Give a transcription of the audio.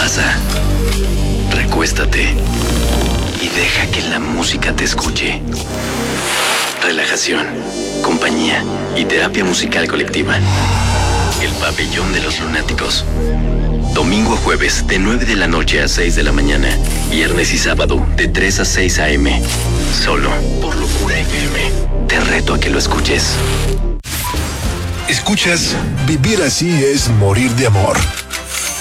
pasa. Recuéstate y deja que la música te escuche. Relajación, compañía y terapia musical colectiva. El Pabellón de los Lunáticos. Domingo a jueves de 9 de la noche a 6 de la mañana. Viernes y sábado de 3 a 6 a.m. Solo por Locura FM. Te reto a que lo escuches. Escuchas Vivir así es morir de amor.